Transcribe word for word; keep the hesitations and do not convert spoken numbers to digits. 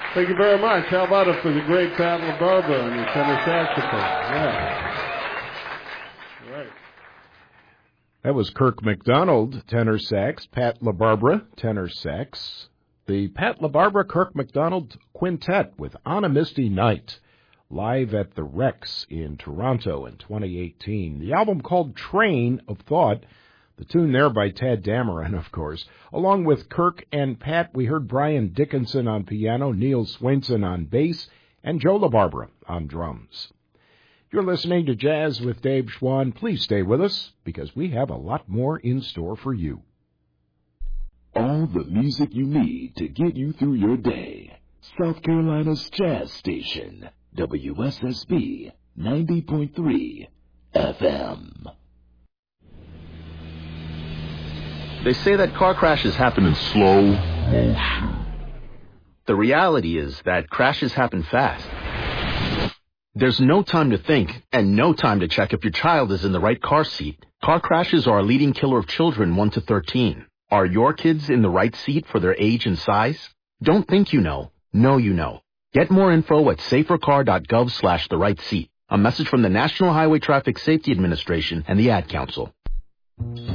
Thank you very much. How about it for the great Pat LaBarbera on the tenor saxophone? Yeah. Right. That was Kirk McDonald, tenor sax, Pat LaBarbera, tenor sax. The Pat LaBarbera Kirk McDonald Quintet with On a Misty Night, live at the Rex in Toronto in twenty eighteen. The album called Train of Thought, the tune there by Tad Dameron, of course. Along with Kirk and Pat, we heard Brian Dickinson on piano, Neil Swainson on bass, and Joe LaBarbera on drums. You're listening to Jazz with Dave Schwann. Please stay with us, because we have a lot more in store for you. All the music you need to get you through your day. South Carolina's Jazz Station, W S S B ninety point three F M. They say that car crashes happen in slow motion. The reality is that crashes happen fast. There's no time to think and no time to check if your child is in the right car seat. Car crashes are a leading killer of children one to thirteen. Are your kids in the right seat for their age and size? Don't think you know. Know you know. Get more info at safercar.gov slash the right seat. A message from the National Highway Traffic Safety Administration and the Ad Council.